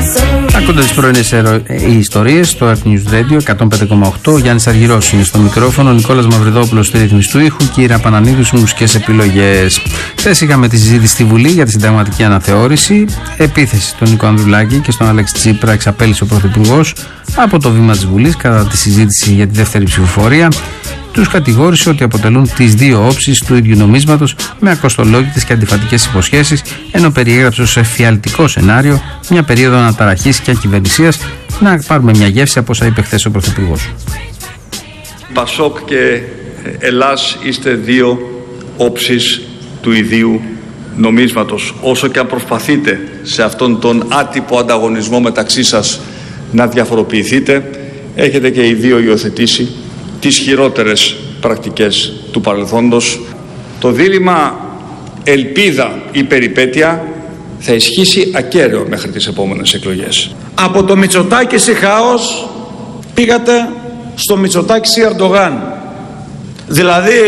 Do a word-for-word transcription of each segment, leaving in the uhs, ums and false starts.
Ακούτε τις πρωινές ιστορίες στο Earth News Radio εκατόν πέντε κόμμα οκτώ. Ο Γιάννης Αργυρός είναι στο μικρόφωνο, ο Νικόλας Μαυριδόπουλος στη ρύθμιση του ήχου και η Ήρα Πανανίδου στις μουσικές επιλογές. Χθες είχαμε τη συζήτηση στη Βουλή για τη συνταγματική αναθεώρηση. Επίθεση στον Νίκο Ανδρουλάκη και στον Αλέξη Τσίπρα εξαπέλυσε ο Πρωθυπουργός από το βήμα της Βουλής κατά τη συζήτηση για τη δεύτερη ψηφοφορία. Τους κατηγόρησε ότι αποτελούν τις δύο όψεις του ίδιου νομίσματος με ακοστολόγητες και αντιφατικές υποσχέσεις, ενώ περιέγραψε ως εφιαλτικό σενάριο μια περίοδο αναταραχής και ακυβερνησίας. Να πάρουμε μια γεύση από όσα είπε χθες ο Πρωθυπουργός. Πασόκ και Ελλάς είστε δύο όψεις του ιδίου νομίσματος. Όσο και αν προσπαθείτε σε αυτόν τον άτυπο ανταγωνισμό μεταξύ σας να διαφοροποιηθείτε, έχετε και οι δύο υιοθετήσει τις χειρότερες πρακτικές του παρελθόντος. Το δίλημμα ελπίδα ή περιπέτεια θα ισχύσει ακέραιο μέχρι τις επόμενες εκλογές. Από το Μητσοτάκη σε χάος πήγατε στο Μητσοτάκη σε Ερντογάν. Δηλαδή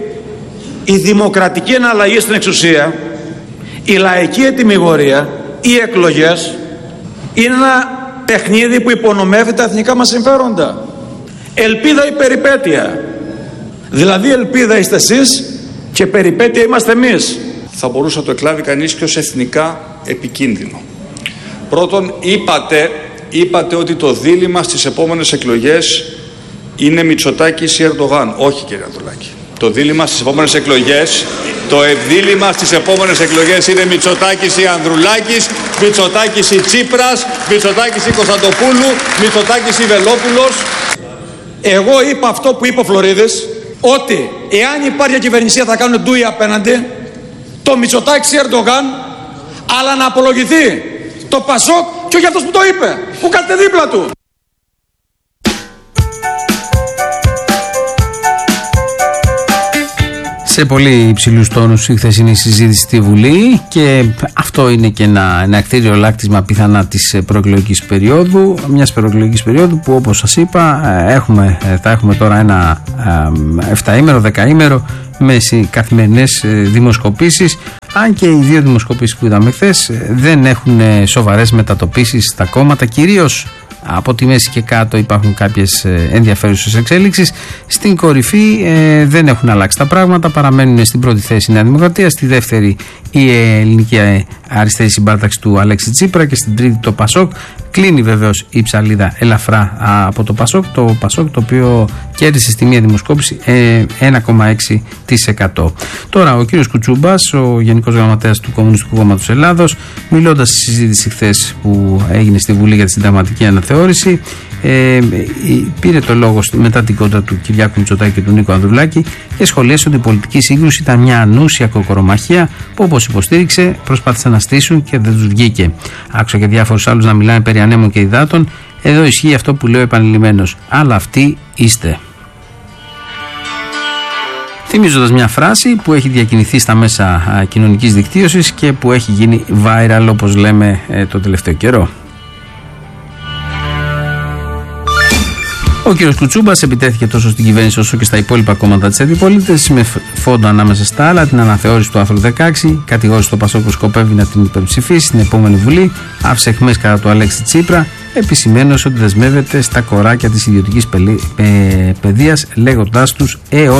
η δημοκρατική εναλλαγή στην εξουσία, η λαϊκή ετυμηγορία, οι εκλογές είναι ένα παιχνίδι που υπονομεύει τα εθνικά μας συμφέροντα. Ελπίδα ή περιπέτεια. Δηλαδή ελπίδα είστε εσείς και περιπέτεια είμαστε εμείς. Θα μπορούσε να το εκλάβει κανείς και ως εθνικά επικίνδυνο. Πρώτον, είπατε, είπατε ότι το δίλημμα στις επόμενες εκλογές είναι Μητσοτάκης ή Ερντογάν. Όχι, κύριε Ανδρουλάκη. Το δίλημμα στις επόμενες εκλογές, το δίλημμα στις επόμενες εκλογές είναι Μητσοτάκης ή Ανδρουλάκης, Μητσοτάκης ή Τσίπρας, Μητσοτάκης ή Κωνσταντοπούλου, Μητσοτάκης ή Βελόπουλος. Εγώ είπα αυτό που είπε ο Φλωρίδης, ότι εάν υπάρχει κυβερνησία θα κάνουν ντούι απέναντι το Μητσοτάκη ή Ερντογάν, αλλά να απολογηθεί το Πασόκ και όχι αυτός που το είπε, που κάθεται δίπλα του. Σε πολύ υψηλούς τόνους η χθεσινή συζήτηση στη Βουλή και αυτό είναι και ένα, ένα κτίριο λάκτισμα πιθανά της προεκλογικής περίοδου, μιας προεκλογικής περίοδου που όπως σας είπα έχουμε, θα έχουμε τώρα ένα εφταήμερο, δεκαήμερο με καθημερινές δημοσκοπήσεις, αν και οι δύο δημοσκοπήσεις που είδαμε χθες δεν έχουν σοβαρές μετατοπίσεις στα κόμματα, κυρίως από τη μέση και κάτω υπάρχουν κάποιες ενδιαφέρουσες εξέλιξεις. Στην κορυφή ε, δεν έχουν αλλάξει τα πράγματα. Παραμένουν στην πρώτη θέση η Νέα Δημοκρατία, στη δεύτερη η ελληνική αριστερή συμπάταξη του Αλέξη Τσίπρα και στην τρίτη το Πασόκ. Κλείνει βεβαίως η ψαλίδα ελαφρά από το Πασόκ, το Πασόκ το οποίο κέρδισε στη μία δημοσκόπηση ε, ένα κόμμα έξι τοις εκατό. Τώρα ο κύριος Κουτσούμπας, ο Γενικός Γραμματέας του Κομμουνιστικού Κόμματος Ελλάδος, μιλώντας στη συζήτηση χθες που έγινε στη Βουλή για τη συνταγματική αναθεώρηση, Ε, πήρε το λόγο μετά την κόντρα του Κυριάκου Μητσοτάκη και του Νίκο Ανδρουλάκη και σχολίασε ότι η πολιτική σύγκρουση ήταν μια ανούσια κοκορομαχία που, όπως υποστήριξε, προσπάθησαν να στήσουν και δεν τους βγήκε. Άκουσα και διάφορους άλλους να μιλάνε περί ανέμων και υδάτων. Εδώ ισχύει αυτό που λέω επανειλημμένος. Αλλά αυτοί είστε. Θυμίζοντας μια φράση που έχει διακινηθεί στα μέσα κοινωνικής δικτύωσης και που έχει γίνει viral, όπως λέμε, ε, το τελευταίο καιρό. Ο κ. Κουτσούμπας επιτέθηκε τόσο στην κυβέρνηση όσο και στα υπόλοιπα κόμματα της αντιπολίτευσης με φόντο ανάμεσα στα άλλα την αναθεώρηση του άρθρου δεκαέξι, κατηγόρησε το Πασόκ που σκοπεύει να την υπερψηφίσει στην επόμενη Βουλή, άφησε αιχμές κατά του Αλέξη Τσίπρα, επισημένως ότι δεσμεύεται στα κοράκια της ιδιωτικής παιδείας, λέγοντάς τους «Ε,